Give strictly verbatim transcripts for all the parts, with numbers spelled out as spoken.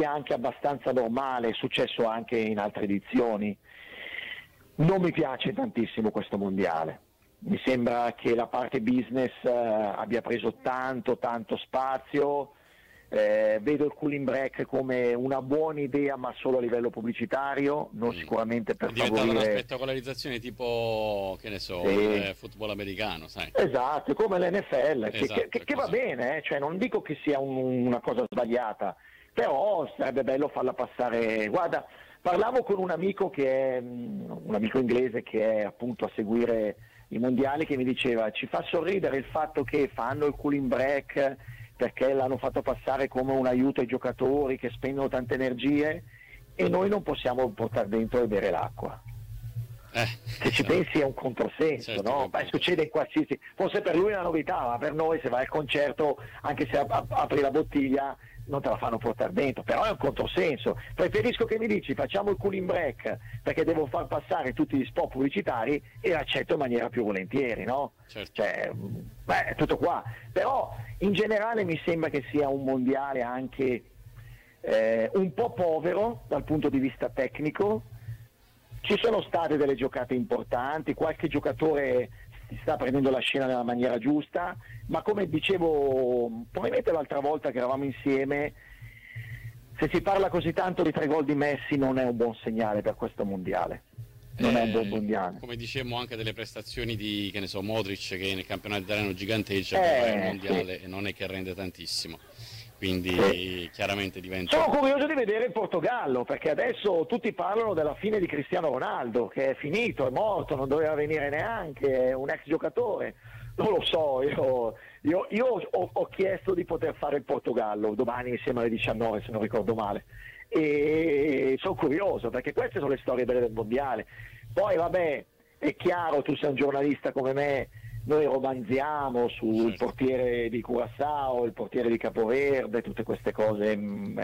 sia anche abbastanza normale, è successo anche in altre edizioni. Non mi piace tantissimo questo mondiale, mi sembra che la parte business eh, abbia preso tanto tanto spazio. Eh, vedo il cooling break come una buona idea, ma solo a livello pubblicitario, non mm. sicuramente per è diventata favorire una spettacolarizzazione tipo, che ne so, sì. il football americano, sai? Esatto, come l'N F L, esatto, che, che, che va bene, eh? Cioè, non dico che sia un, una cosa sbagliata, però sarebbe bello farla passare. Guarda, parlavo con un amico che è un amico inglese che è appunto a seguire i mondiali, che mi diceva: ci fa sorridere il fatto che fanno il cooling break perché l'hanno fatto passare come un aiuto ai giocatori che spendono tante energie, e noi non possiamo portare dentro e bere l'acqua. Eh, Se ci pensi è un controsenso, certo, no? Beh, succede in qualsiasi, forse per lui è una novità, ma per noi, se vai al concerto, anche se ap- apri la bottiglia, non te la fanno portare dentro, però è un controsenso. Preferisco che mi dici facciamo il cooling break perché devo far passare tutti gli spot pubblicitari, e l'accetto in maniera più volentieri, no? Certo. Cioè, beh, è tutto qua. Però in generale mi sembra che sia un mondiale anche eh, un po' povero dal punto di vista tecnico. Ci sono state delle giocate importanti, qualche giocatore si sta prendendo la scena nella maniera giusta, ma come dicevo probabilmente l'altra volta che eravamo insieme, se si parla così tanto di tre gol di Messi non è un buon segnale per questo mondiale. Non eh, è un buon mondiale. Come dicevamo anche delle prestazioni di, che ne so, Modric, che nel campionato italiano giganteggia, eh, però il mondiale sì. e non è che rende tantissimo. Quindi sì. chiaramente diventa. Sono curioso di vedere il Portogallo, perché adesso tutti parlano della fine di Cristiano Ronaldo, che è finito, è morto, non doveva venire neanche, è un ex giocatore. Non lo so, io, io, io ho, ho chiesto di poter fare il Portogallo domani insieme alle diciannove, se non ricordo male, e sono curioso perché queste sono le storie belle del mondiale. Poi vabbè, è chiaro, tu sei un giornalista come me, noi romanziamo sul certo. portiere di Curaçao, il portiere di Capoverde, tutte queste cose,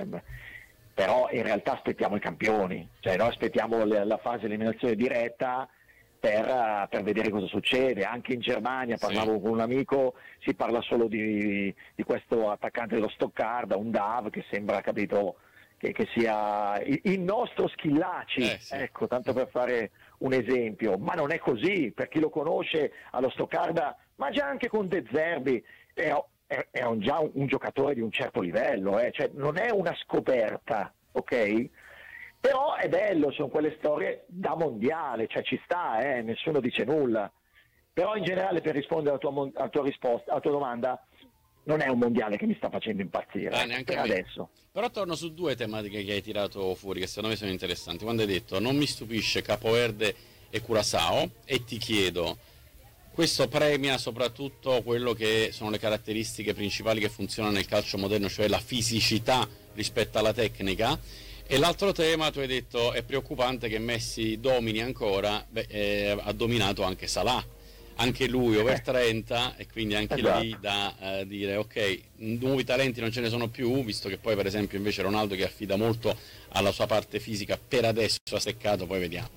però in realtà aspettiamo i campioni, cioè noi aspettiamo la fase eliminazione diretta per, per vedere cosa succede. Anche in Germania, parlavo sì. con un amico, si parla solo di, di questo attaccante dello Stoccarda, un Dav che sembra, capito, che, che sia il nostro Schillaci, eh, sì. ecco, tanto per fare un esempio, ma non è così. Per chi lo conosce allo Stoccarda, ma già anche con De Zerbi, è, è, è un, già un, un giocatore di un certo livello, eh? Cioè, non è una scoperta, ok? Però è bello, sono quelle storie da mondiale, cioè ci sta, eh? Nessuno dice nulla. Però in generale, per rispondere alla tua, alla tua risposta, alla tua domanda, non è un mondiale che mi sta facendo impazzire, ah, neanche per adesso. Però torno su due tematiche che hai tirato fuori, che secondo me sono interessanti. Quando hai detto non mi stupisce Capoverde e Curaçao, e ti chiedo, questo premia soprattutto quello che sono le caratteristiche principali che funzionano nel calcio moderno, cioè la fisicità rispetto alla tecnica. E l'altro tema, tu hai detto, è preoccupante che Messi domini ancora. Beh, eh, ha dominato anche Salah, anche lui over trenta, e quindi anche esatto. lì da eh, dire ok, nuovi talenti non ce ne sono più, visto che poi per esempio invece Ronaldo, che affida molto alla sua parte fisica, per adesso ha seccato, poi vediamo.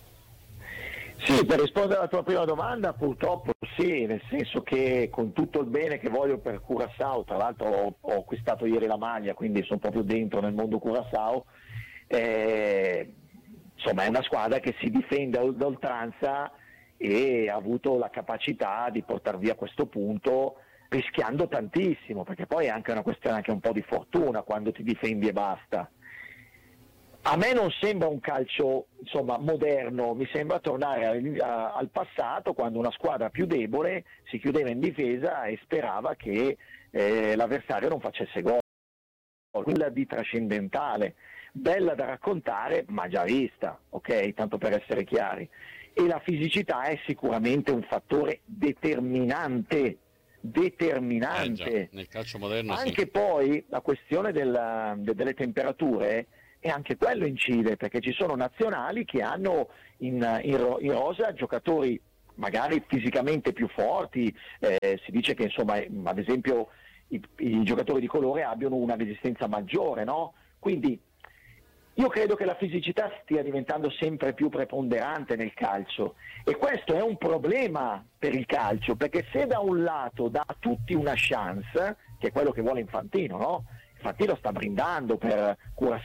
Sì, per rispondere alla tua prima domanda, purtroppo sì, nel senso che con tutto il bene che voglio per Curaçao, tra l'altro ho, ho acquistato ieri la maglia, quindi sono proprio dentro nel mondo Curaçao, eh, insomma è una squadra che si difende ad oltranza e ha avuto la capacità di portare via questo punto rischiando tantissimo, perché poi è anche una questione anche un po' di fortuna quando ti difendi e basta. A me non sembra un calcio, insomma, moderno, mi sembra tornare al, a, al passato, quando una squadra più debole si chiudeva in difesa e sperava che eh, l'avversario non facesse gol. Quella di trascendentale, bella da raccontare, ma già vista, ok? Tanto per essere chiari. E la fisicità è sicuramente un fattore determinante, determinante. Eh già, nel calcio moderno anche sì. Poi la questione della, de, delle temperature, e anche quello incide, perché ci sono nazionali che hanno in, in, in rosa giocatori magari fisicamente più forti, eh, si dice che insomma ad esempio i, i giocatori di colore abbiano una resistenza maggiore, no? Quindi io credo che la fisicità stia diventando sempre più preponderante nel calcio, e questo è un problema per il calcio, perché se da un lato dà a tutti una chance, che è quello che vuole Infantino, no? infatti lo sta brindando per Curaçao.